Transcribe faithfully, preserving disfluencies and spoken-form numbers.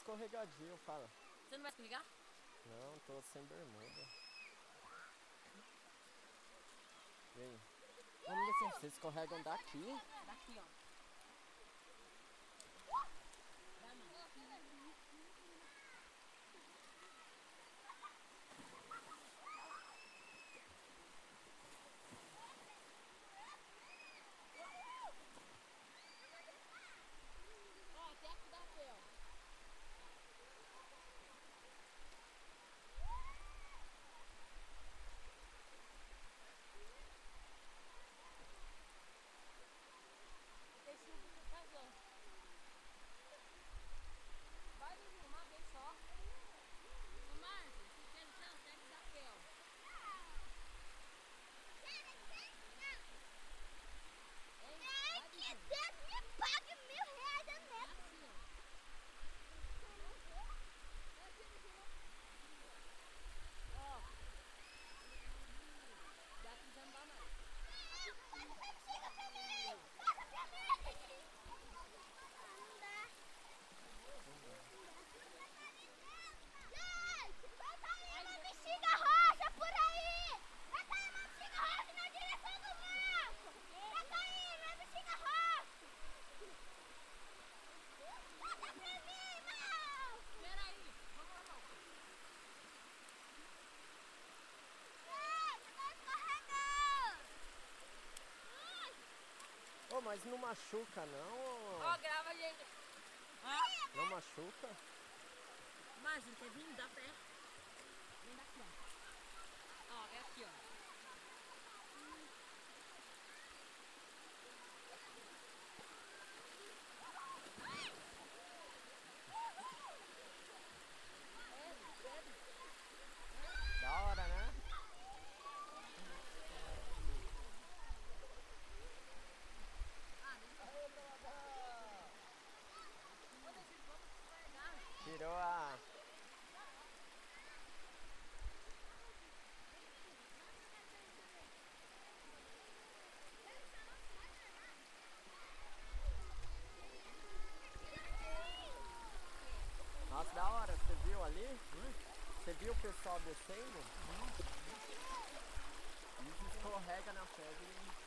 escorregadio, fala. Você não vai escorregar? Não, tô sem bermuda. E aí? Vamos descer. Vocês escorregam daqui? Daqui, ó. Vai, mano. Ó, até aqui dá pé, ó. Tem chuva que casou. Vai, Lulu, uma vez só. Ô, Marcos, se quer chão, tem que dar pé, ó. Que Deus me pague mil reais a metro. Assim, ó. Ó. Daqui já não dá mais. Chega pra mim! Passa pra mim! Não dá. Gente, vai cair uma bexiga roxa por aí! Vai cair uma bexiga roxa na direção do mato! Vai cair uma bexiga roxa! Passa pra mim, irmão! Espera aí. Vamos lá, vamos. Gente, eu tô escorregando! Ô, mas não machuca não? Ó, grava, gente. Não machuca? Márcio, quer vir? Dá pé. Vem daqui, ó. Ó, é aqui, ó. Da hora, né? Tirou a... Nossa, da hora, você viu ali? Hum? Você viu o pessoal descendo? Hum. E escorrega na pedra.